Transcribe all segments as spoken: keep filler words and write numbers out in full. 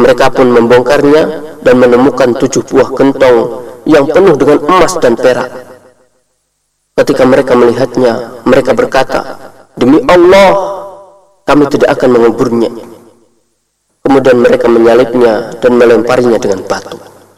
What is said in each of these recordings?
Mereka pun membongkarnya dan menemukan tujuh buah gentong yang penuh dengan emas dan perak. Ketika mereka melihatnya, mereka berkata, "Demi Allah, kami tidak akan menguburnya." Kemudian mereka menyalibnya dan melemparinya dengan batu.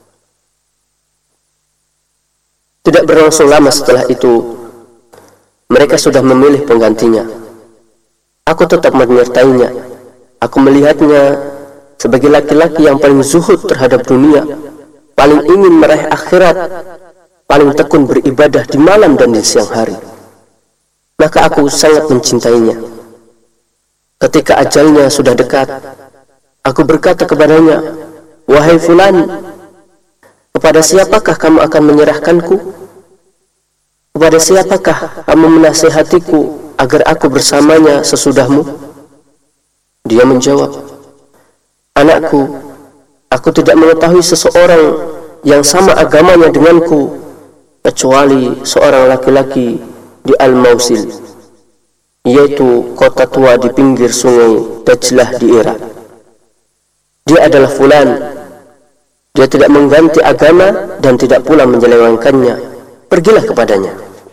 Tidak berlangsung lama setelah itu, mereka sudah memilih penggantinya. Aku tetap menyertainya. Aku melihatnya sebagai laki-laki yang paling zuhud terhadap dunia, paling ingin meraih akhirat, paling tekun beribadah di malam dan di siang hari. Maka aku sangat mencintainya. Ketika ajalnya sudah dekat, aku berkata kepadanya, "Wahai fulan, kepada siapakah kamu akan menyerahkanku? Kepada siapakah kamu menasihatiku agar aku bersamanya sesudahmu?" Dia menjawab, "Anakku, aku tidak mengetahui seseorang yang sama agamanya denganku, kecuali seorang laki-laki di Al-Mausil, yaitu kota tua di pinggir sungai Dajlah di Irak. Dia adalah fulan. Dia tidak mengganti agama dan tidak pula menyelewengkannya. Pergilah kepadanya."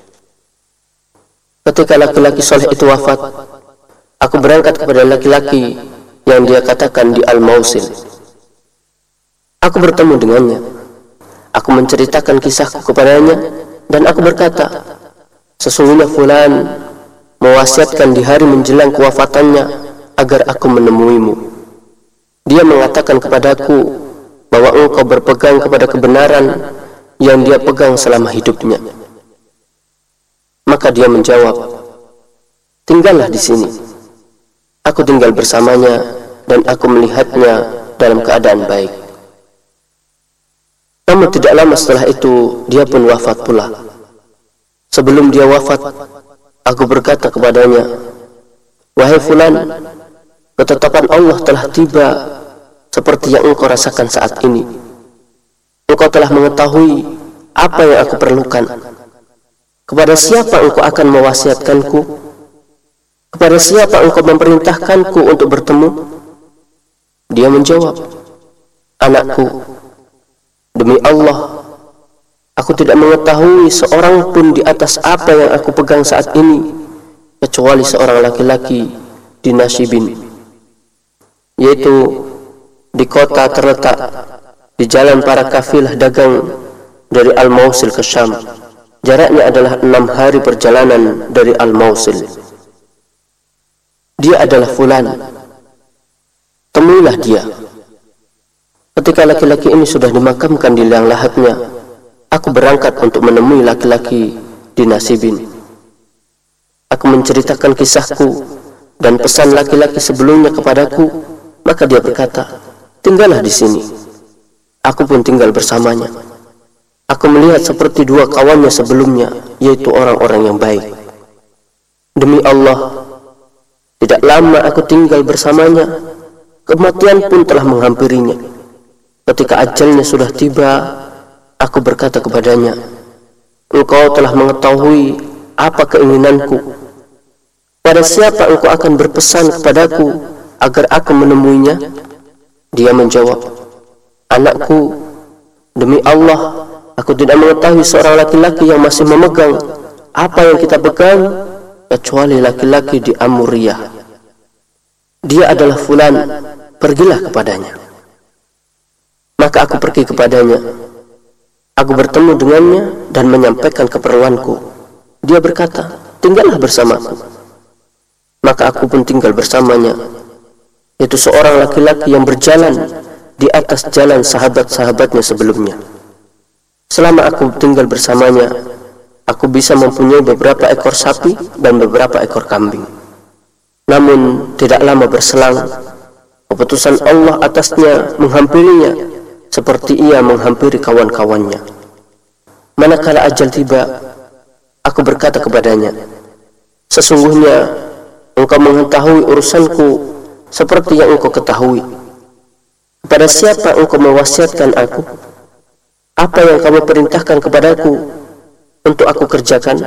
Ketika laki-laki soleh itu wafat, aku berangkat kepada laki-laki yang dia katakan di Al-Mausil. Aku bertemu dengannya. Aku menceritakan kisahku kepadanya dan aku berkata, "Sesungguhnya fulan mewasiatkan di hari menjelang kewafatannya agar aku menemuimu. Dia mengatakan kepadaku bahwa engkau berpegang kepada kebenaran yang dia pegang selama hidupnya." Maka dia menjawab, "Tinggallah di sini." Aku tinggal bersamanya dan aku melihatnya dalam keadaan baik. Namun tidak lama setelah itu, dia pun wafat pula. Sebelum dia wafat, aku berkata kepadanya, "Wahai fulan, ketetapan Allah telah tiba seperti yang engkau rasakan saat ini. Engkau telah mengetahui apa yang aku perlukan. Kepada siapa engkau akan mewasiatkanku? Kepada siapa engkau memerintahkanku untuk bertemu?" Dia menjawab, "Anakku, demi Allah, aku tidak mengetahui seorang pun di atas apa yang aku pegang saat ini, kecuali seorang laki-laki di Nasibin, yaitu di kota terletak di jalan para kafilah dagang dari Al-Mausil ke Syam. Jaraknya adalah enam hari perjalanan dari Al-Mausil. Dia adalah fulan. Temuilah dia." Ketika laki-laki ini sudah dimakamkan di liang lahatnya, aku berangkat untuk menemui laki-laki di Nasibin. Aku menceritakan kisahku dan pesan laki-laki sebelumnya kepadaku, maka dia berkata, "Tinggallah di sini." Aku pun tinggal bersamanya. Aku melihat seperti dua kawannya sebelumnya, yaitu orang-orang yang baik. Demi Allah, tidak lama aku tinggal bersamanya, kematian pun telah menghampirinya. Ketika ajalnya sudah tiba, aku berkata kepadanya, "Engkau telah mengetahui apa keinginanku. Pada siapa engkau akan berpesan kepadaku agar aku menemuinya?" Dia menjawab, "Anakku, demi Allah, aku tidak mengetahui seorang laki-laki yang masih memegang apa yang kita pegang, kecuali laki-laki di Amuriyah. Dia adalah fulan, pergilah kepadanya." Maka aku pergi kepadanya. Aku bertemu dengannya dan menyampaikan keperluanku. Dia berkata, "Tinggallah bersamaku." Maka aku pun tinggal bersamanya, yaitu seorang laki-laki yang berjalan di atas jalan sahabat-sahabatnya sebelumnya. Selama aku tinggal bersamanya, aku bisa mempunyai beberapa ekor sapi dan beberapa ekor kambing. Namun tidak lama berselang, keputusan Allah atasnya menghampirinya seperti ia menghampiri kawan-kawannya. Manakala ajal tiba, aku berkata kepadanya, "Sesungguhnya engkau mengetahui urusanku seperti yang engkau ketahui. Kepada siapa engkau mewasiatkan aku? Apa yang kamu perintahkan kepadaku untuk aku kerjakan?"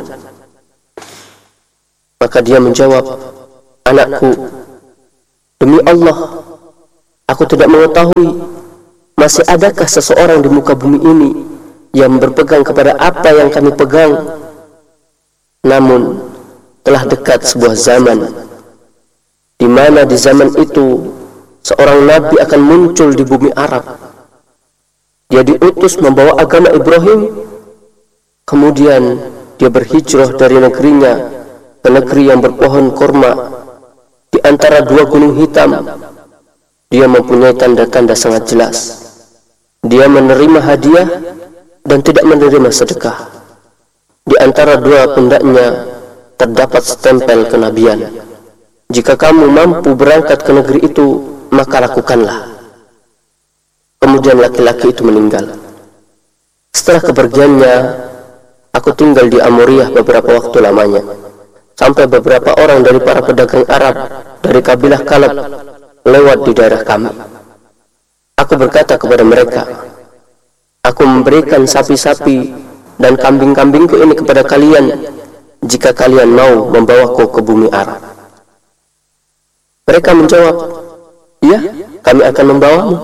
Maka dia menjawab, "Anakku, demi Allah, Aku tidak mengetahui masih adakah seseorang di muka bumi ini yang berpegang kepada apa yang kami pegang. Namun telah dekat sebuah zaman di mana di zaman itu seorang nabi akan muncul di bumi Arab. Dia diutus membawa agama Ibrahim. Kemudian dia berhijrah dari negerinya ke negeri yang berpohon kurma di antara dua gunung hitam. Dia mempunyai tanda-tanda sangat jelas. Dia menerima hadiah dan tidak menerima sedekah. Di antara dua pundaknya terdapat stempel kenabian. Jika kamu mampu berangkat ke negeri itu, maka lakukanlah. Kemudian laki-laki itu meninggal. Setelah kepergiannya, aku tinggal di Amuriyah beberapa waktu lamanya, sampai beberapa orang dari para pedagang Arab dari kabilah Kalab lewat di daerah kami. Aku berkata kepada mereka, aku memberikan sapi-sapi dan kambing-kambingku ini kepada kalian jika kalian mau membawaku ke bumi Arab. Mereka menjawab, iya, kami akan membawamu.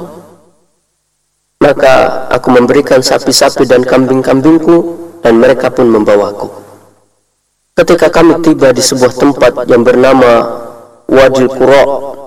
Maka aku memberikan sapi-sapi dan kambing-kambingku dan mereka pun membawaku. Ketika kami tiba di sebuah tempat yang bernama Wadil Qura,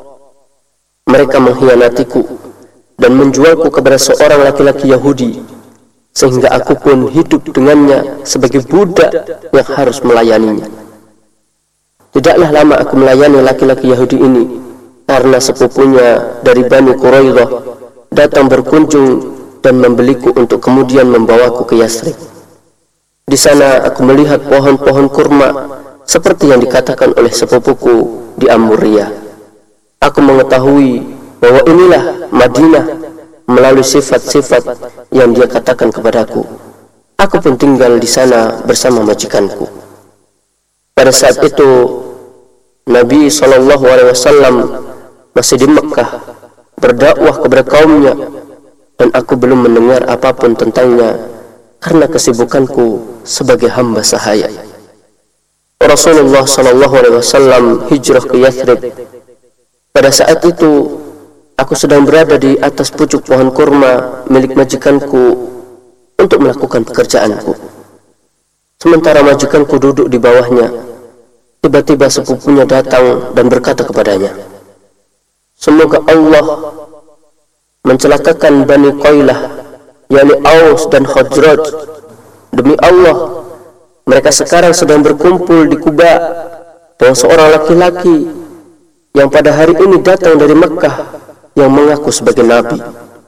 mereka mengkhianatiku dan menjualku kepada seorang laki-laki Yahudi, sehingga aku pun hidup dengannya sebagai budak yang harus melayaninya. Tidaklah lama aku melayani laki-laki Yahudi ini, karena sepupunya dari Bani Quraidah datang berkunjung dan membeliku untuk kemudian membawaku ke Yasrib. Di sana aku melihat pohon-pohon kurma seperti yang dikatakan oleh sepupuku di Amuriyah. Aku mengetahui bahwa inilah Madinah melalui sifat-sifat yang dia katakan kepadaku. Aku pun tinggal di sana bersama majikanku. Pada saat itu Nabi shallallahu alaihi wasallam masih di Mekah berdakwah kepada kaumnya, dan aku belum mendengar apapun tentangnya karena kesibukanku sebagai hamba sahaya. Rasulullah shallallahu alaihi wasallam hijrah ke Yathrib. Pada saat itu aku sedang berada di atas pucuk pohon kurma milik majikanku untuk melakukan pekerjaanku. Sementara majikanku duduk di bawahnya, tiba-tiba sepupunya datang dan berkata kepadanya, semoga Allah mencelakakan Bani Qailah, yakni Aus dan Khazraj. Demi Allah, mereka sekarang sedang berkumpul di Kuba dengan seorang laki-laki yang pada hari ini datang dari Mekkah yang mengaku sebagai Nabi.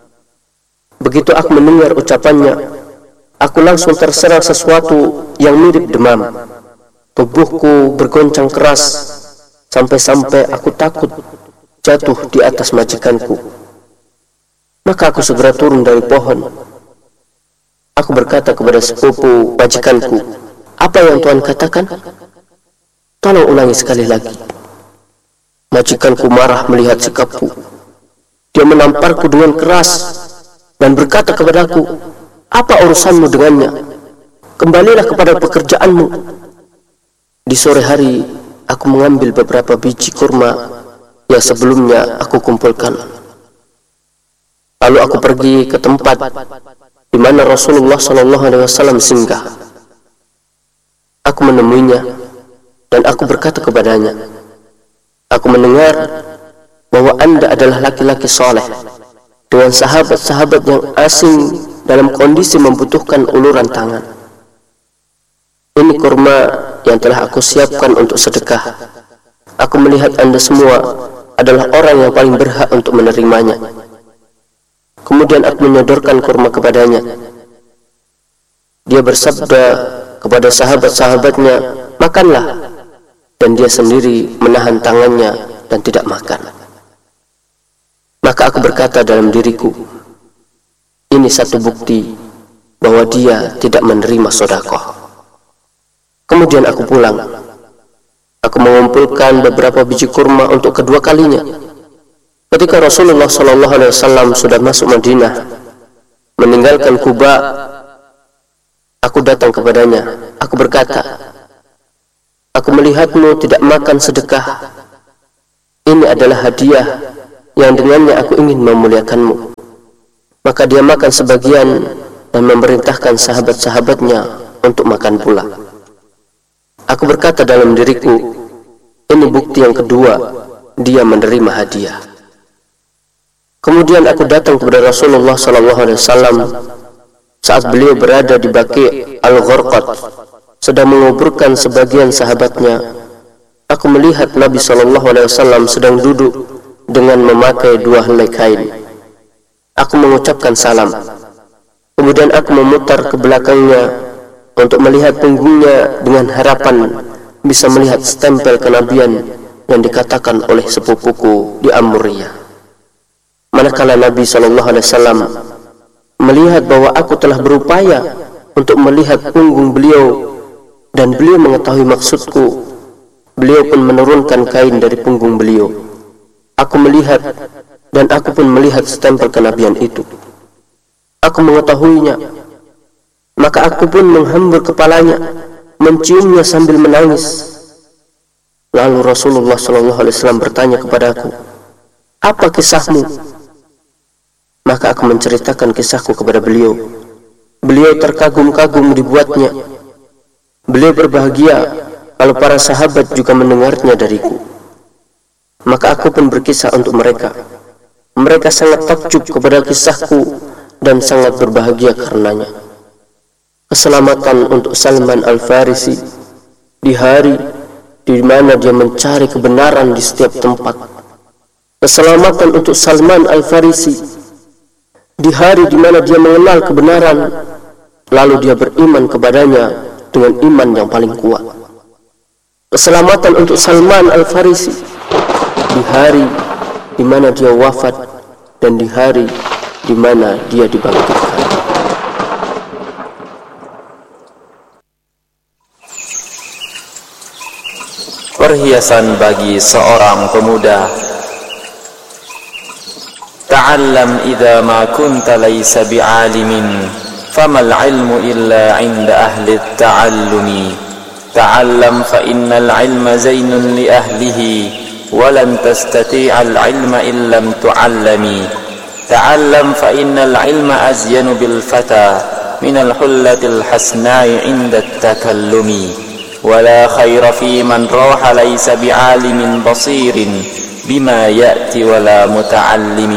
Begitu aku mendengar ucapannya, aku langsung terserang sesuatu yang mirip demam. Tubuhku bergoncang keras sampai-sampai aku takut jatuh di atas majikanku. Maka aku segera turun dari pohon. Aku berkata kepada sepupu majikanku, apa yang Tuhan katakan? Tolong ulangi sekali lagi. Majikanku marah melihat sikapku. Dia menamparku dengan keras dan berkata kepadaku, apa urusanmu dengannya? Kembalilah kepada pekerjaanmu. Di sore hari, aku mengambil beberapa biji kurma yang sebelumnya aku kumpulkan. Lalu aku pergi ke tempat di mana Rasulullah shallallahu alaihi wasallam singgah. Aku menemuinya dan aku berkata kepadanya, aku mendengar bahwa Anda adalah laki-laki soleh dengan sahabat-sahabat yang asing dalam kondisi membutuhkan uluran tangan. Ini kurma yang telah aku siapkan untuk sedekah. Aku melihat Anda semua adalah orang yang paling berhak untuk menerimanya. Kemudian aku menyodorkan kurma kepadanya. Dia bersabda kepada sahabat-sahabatnya, makanlah. Dan dia sendiri menahan tangannya dan tidak makan. Maka aku berkata dalam diriku, ini satu bukti bahwa dia tidak menerima sedekah. Kemudian aku pulang. Aku mengumpulkan beberapa biji kurma untuk kedua kalinya. Ketika Rasulullah shallallahu alaihi wasallam sudah masuk Madinah, meninggalkan Kuba, aku datang kepadanya. Aku berkata, aku melihatmu tidak makan sedekah. Ini adalah hadiah yang dengannya aku ingin memuliakanmu. Maka dia makan sebagian dan memerintahkan sahabat-sahabatnya untuk makan pula. Aku berkata dalam diriku, ini bukti yang kedua dia menerima hadiah. Kemudian aku datang kepada Rasulullah sallallahu alaihi wasallam saat beliau berada di Baqi' al-Gharqad sedang menguburkan sebagian sahabatnya. Aku melihat Nabi sallallahu alaihi wasallam sedang duduk dengan memakai dua helai kain. Aku mengucapkan salam. Kemudian aku memutar ke belakangnya untuk melihat punggungnya dengan harapan bisa melihat stempel kenabian yang dikatakan oleh sepupuku di Amuriyah. Manakala Nabi sallallahu alaihi wasallam melihat bahwa aku telah berupaya untuk melihat punggung beliau dan beliau mengetahui maksudku, beliau pun menurunkan kain dari punggung beliau. Aku melihat dan aku pun melihat stempel kenabian itu. Aku mengetahuinya, maka aku pun menghambur kepalanya, menciumnya sambil menangis. Lalu Rasulullah sallallahu alaihi wasallam bertanya kepadaku, apa kisahmu? Maka aku menceritakan kisahku kepada beliau. Beliau terkagum-kagum dibuatnya. Beliau berbahagia kalau para sahabat juga mendengarnya dariku. Maka aku pun berkisah untuk mereka. Mereka sangat takjub kepada kisahku dan sangat berbahagia karenanya. Keselamatan untuk Salman Al-Farisi di hari di mana dia mencari kebenaran di setiap tempat. Keselamatan untuk Salman Al-Farisi di hari di mana dia mengenal kebenaran, lalu dia beriman kepadanya dengan iman yang paling kuat. Keselamatan untuk Salman Al-Farisi di hari di mana dia wafat dan di hari di mana dia dibangkitkan. Perhiasan bagi seorang pemuda. Ta'allam idza ma kunta laysa bi'alimin, famal ilmu illa 'inda ahli at-ta'allumi. Ta'allam fa innal 'ilma zainun li ahlihi, ولن تستطيع العلم إن لم تعلمي. تعلم فإن العلم أزين بالفتى من الحلة الحسناء عند التكلم. ولا خير في من روح ليس بعالم بصير بما يأتي ولا متعلم.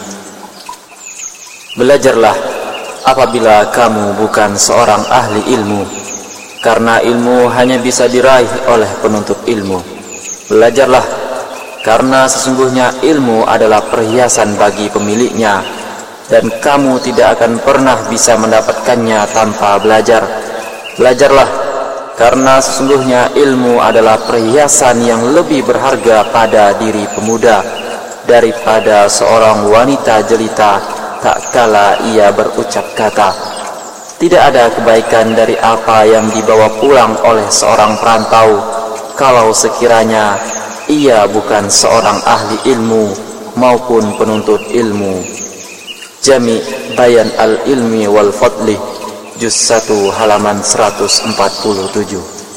Belajarlah apabila kamu bukan seorang ahli ilmu, karena ilmu hanya bisa diraih oleh penuntut ilmu. Belajarlah karena sesungguhnya ilmu adalah perhiasan bagi pemiliknya, dan kamu tidak akan pernah bisa mendapatkannya tanpa belajar. Belajarlah karena sesungguhnya ilmu adalah perhiasan yang lebih berharga pada diri pemuda daripada seorang wanita jelita tak kala ia berucap kata. Tidak ada kebaikan dari apa yang dibawa pulang oleh seorang perantau kalau sekiranya ia bukan seorang ahli ilmu maupun penuntut ilmu. Jami' Bayan al-Ilmi wal Fadli, juz satu halaman seratus empat puluh tujuh.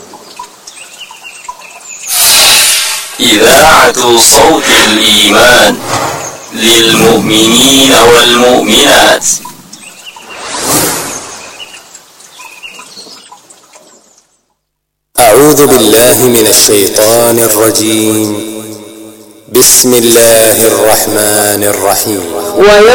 Idha'atu Sawtil Iman lil mu'minina wal mu'minat. أعوذ بالله من الشيطان الرجيم. بسم الله الرحمن الرحيم.